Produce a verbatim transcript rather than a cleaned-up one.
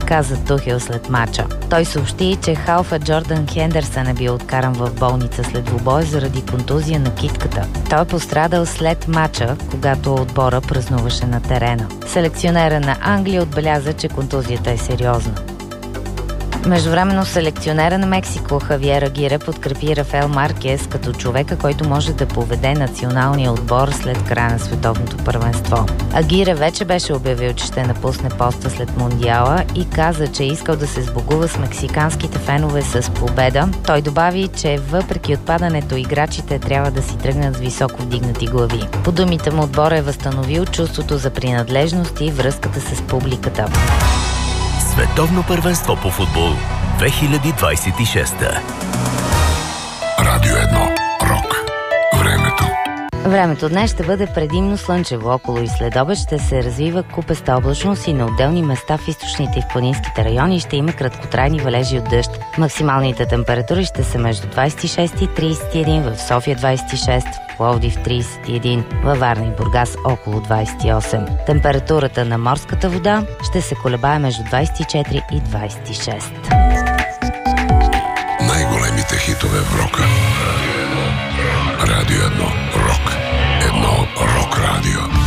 каза Тухел след мача. Той съобщи, че халфа Джордан Хендерсън е бил откаран в болница след двубой заради контузия на китката. Той е пострадал след мача, когато отбора празнуваше на терена. Селекционера на Англия отбеляза, че контузията е сериозна. Междувременно селекционера на Мексико Хавиер Агире подкрепи Рафаел Маркес като човека, който може да поведе националния отбор след края на световното първенство. Агире вече беше обявил, че ще напусне поста след Мондиала и каза, че е искал да се сбогува с мексиканските фенове с победа. Той добави, че въпреки отпадането, играчите трябва да си тръгнат с високо вдигнати глави. По думите му, отбора е възстановил чувството за принадлежност и връзката с публиката. Световно първенство по футбол две хиляди двадесет и шеста. Радио едно. Рок. Времето. Времето днес ще бъде предимно слънчево. Около и следобед ще се развива купеста облачност и на отделни места в източните и в планинските райони ще има краткотрайни валежи от дъжд. Максималните температури ще са между двадесет и шест и тридесет и един, в София двадесет и шест, в Пловдив тридесет и един, във Варна и Бургас около двадесет и осем. Температурата на морската вода ще се колебае между двадесет и четири и двадесет и шест. Най-големите хитове в рока. Радио едно. Рок. Едно рок радио.